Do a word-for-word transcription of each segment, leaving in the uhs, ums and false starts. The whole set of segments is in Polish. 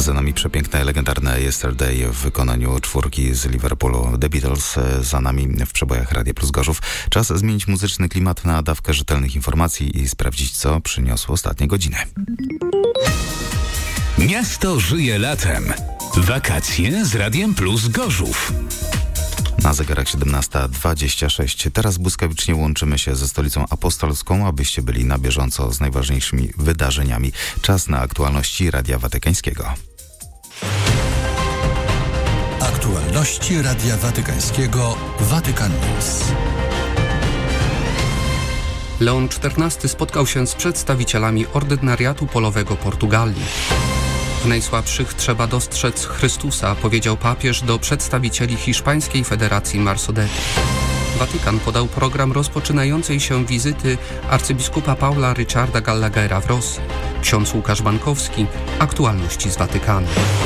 Za nami przepiękne, legendarne Yesterday w wykonaniu czwórki z Liverpoolu The Beatles. Za nami w przebojach Radia Plus Gorzów. Czas zmienić muzyczny klimat na dawkę rzetelnych informacji i sprawdzić, co przyniosło ostatnie godziny. Miasto żyje latem. Wakacje z Radiem Plus Gorzów. Na zegarach siedemnasta dwadzieścia sześć. Teraz błyskawicznie łączymy się ze Stolicą Apostolską, abyście byli na bieżąco z najważniejszymi wydarzeniami. Czas na aktualności Radia Watykańskiego. Aktualności Radia Watykańskiego Vatican News. Leon czternasty spotkał się z przedstawicielami ordynariatu polowego Portugalii. W najsłabszych trzeba dostrzec Chrystusa, powiedział papież do przedstawicieli hiszpańskiej Federacji Marsodeto. Watykan podał program rozpoczynającej się wizyty arcybiskupa Paula Richarda Gallaghera w Rosji. Ksiądz Łukasz Bankowski, aktualności z Watykanu.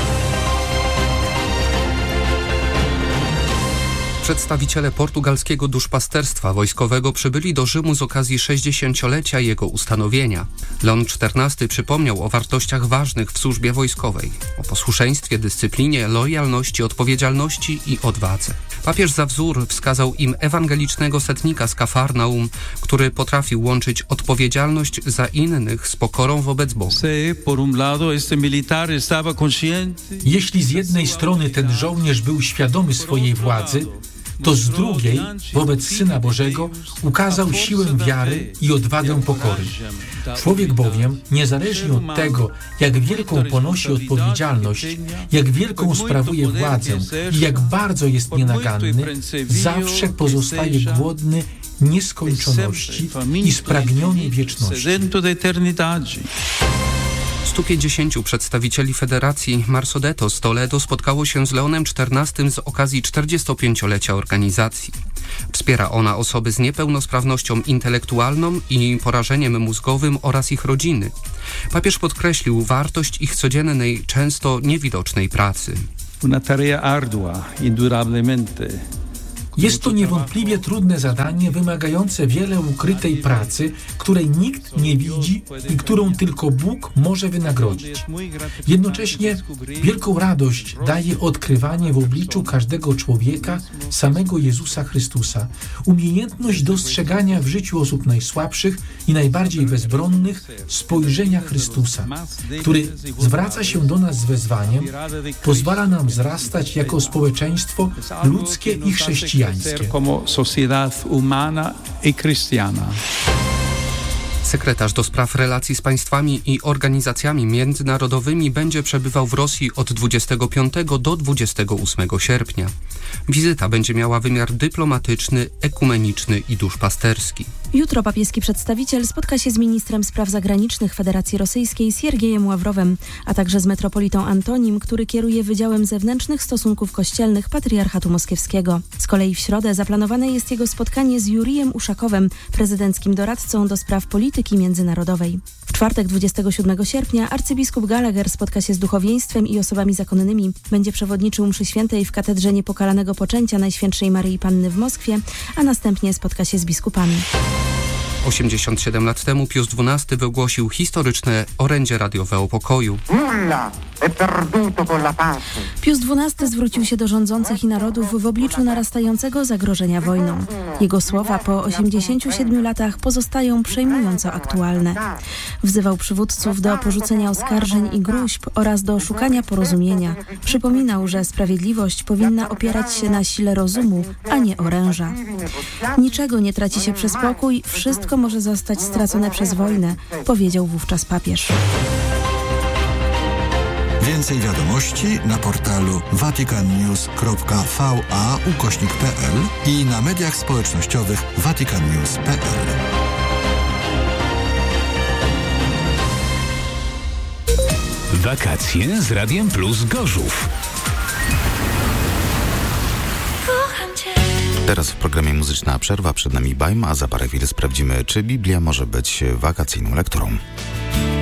Przedstawiciele portugalskiego duszpasterstwa wojskowego przybyli do Rzymu z okazji sześćdziesięciolecia jego ustanowienia. Leon czternasty przypomniał o wartościach ważnych w służbie wojskowej, o posłuszeństwie, dyscyplinie, lojalności, odpowiedzialności i odwadze. Papież za wzór wskazał im ewangelicznego setnika z Kafarnaum, który potrafił łączyć odpowiedzialność za innych z pokorą wobec Boga. Jeśli z jednej strony ten żołnierz był świadomy swojej władzy, to z drugiej, wobec Syna Bożego, ukazał siłę wiary i odwagę pokory. Człowiek bowiem, niezależnie od tego, jak wielką ponosi odpowiedzialność, jak wielką sprawuje władzę i jak bardzo jest nienaganny, zawsze pozostaje głodny nieskończoności i spragniony wieczności. stu pięćdziesięciu przedstawicieli Federacji Marsodeto z Toledo spotkało się z Leonem czternastym z okazji czterdziestopięciolecia organizacji. Wspiera ona osoby z niepełnosprawnością intelektualną i porażeniem mózgowym oraz ich rodziny. Papież podkreślił wartość ich codziennej, często niewidocznej pracy. Una tarea ardua, indudablemente. Jest to niewątpliwie trudne zadanie, wymagające wiele ukrytej pracy, której nikt nie widzi i którą tylko Bóg może wynagrodzić. Jednocześnie wielką radość daje odkrywanie w obliczu każdego człowieka samego Jezusa Chrystusa, umiejętność dostrzegania w życiu osób najsłabszych i najbardziej bezbronnych spojrzenia Chrystusa, który zwraca się do nas z wezwaniem, pozwala nam wzrastać jako społeczeństwo ludzkie i chrześcijańskie. Sekretarz do spraw relacji z państwami i organizacjami międzynarodowymi będzie przebywał w Rosji od dwudziestego piątego do dwudziestego ósmego sierpnia. Wizyta będzie miała wymiar dyplomatyczny, ekumeniczny i duszpasterski. Jutro papieski przedstawiciel spotka się z ministrem spraw zagranicznych Federacji Rosyjskiej Siergiejem Ławrowem, a także z metropolitą Antonim, który kieruje Wydziałem Zewnętrznych Stosunków Kościelnych Patriarchatu Moskiewskiego. Z kolei w środę zaplanowane jest jego spotkanie z Jurijem Uszakowem, prezydenckim doradcą do spraw polityki międzynarodowej. W czwartek dwudziestego siódmego sierpnia arcybiskup Gallagher spotka się z duchowieństwem i osobami zakonnymi. Będzie przewodniczył mszy świętej w Katedrze Niepokalanego Poczęcia Najświętszej Maryi Panny w Moskwie, a następnie spotka się z biskupami. osiemdziesiąt siedem lat temu Pius dwunasty wygłosił historyczne orędzie radiowe o pokoju. Pius dwunasty zwrócił się do rządzących i narodów w obliczu narastającego zagrożenia wojną. Jego słowa po osiemdziesięciu siedmiu latach pozostają przejmująco aktualne. Wzywał przywódców do porzucenia oskarżeń i gróźb oraz do szukania porozumienia. Przypominał, że sprawiedliwość powinna opierać się na sile rozumu, a nie oręża. Niczego nie traci się przez pokój, wszystko może zostać stracone przez wojnę, powiedział wówczas papież. Więcej wiadomości na portalu vaticannews kropka va ukośnik pl i na mediach społecznościowych vaticannews kropka pl. Wakacje z Radiem Plus Gorzów. Teraz w programie Muzyczna Przerwa, przed nami Bajm, a za parę chwil sprawdzimy, czy Biblia może być wakacyjną lekturą.